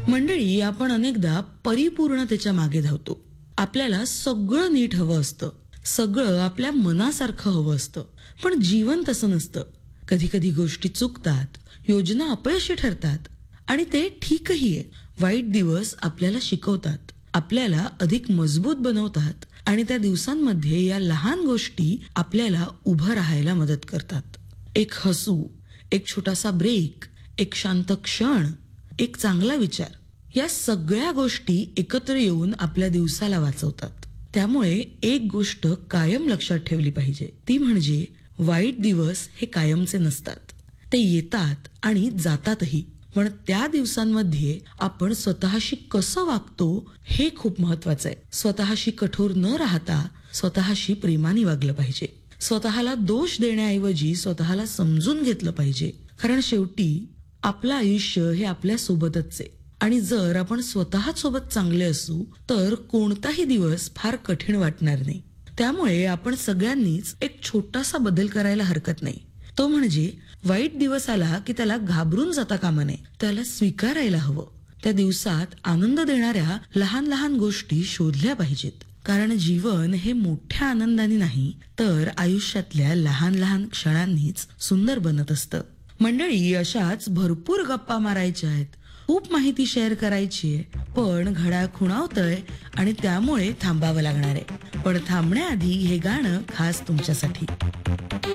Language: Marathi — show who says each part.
Speaker 1: मंडळी, आपण अनेकदा परिपूर्णतेच्या मागे धावतो. आपल्याला सगळं नीट हवं असतं, सगळं आपल्या मनासारखं हवं असतं. पण जीवन तसं नसतं. कधी कधी गोष्टी चुकतात, योजना अपयशी ठरतात आणि ते ठीकही आहे. वाईट दिवस आपल्याला शिकवतात, आपल्याला अधिक मजबूत बनवतात आणि त्या दिवसांमध्ये या लहान गोष्टी आपल्याला उभं राहायला मदत करतात. एक हसू, एक छोटासा ब्रेक, एक शांत क्षण, एक चांगला विचार, या सगळ्या गोष्टी एकत्र येऊन आपल्या दिवसाला वाचवतात. त्यामुळे एक गोष्ट कायम लक्षात ठेवली पाहिजे, ती म्हणजे वाईट दिवस हे कायमचे नसतात. ते येतात आणि जातातही. पण त्या दिवसांमध्ये आपण स्वतःशी कसं वागतो हे खूप महत्वाचं आहे. स्वतःशी कठोर न राहता स्वतःशी प्रेमाने वागलं पाहिजे. स्वतःला दोष देण्याऐवजी स्वतःला समजून घेतलं पाहिजे. कारण शेवटी आपलं आयुष्य हे आपल्या सोबतच आहे आणि जर आपण स्वतः सोबत चांगले असू तर कोणताही दिवस फार कठीण वाटणार नाही. त्यामुळे आपण सगळ्यांनीच एक छोटासा बदल करायला हरकत नाही. तो म्हणजे वाईट दिवस आला की त्याला घाबरून जाता कामा नये, त्याला स्वीकारायला हवं. त्या दिवसात आनंद देणाऱ्या लहान लहान गोष्टी शोधल्या पाहिजेत. कारण जीवन हे मोठ्या आनंदाने नाही तर आयुष्यातल्या लहान लहान क्षणांनीच सुंदर बनत असतं. मंडळी, अशाच भरपूर गप्पा मारायच्या आहेत, खूप माहिती शेअर करायची आहे. पण घड्याळ खुणावतंय आणि त्यामुळे थांबावं लागणार आहे. पण थांबण्याआधी हे गाणं खास तुमच्यासाठी.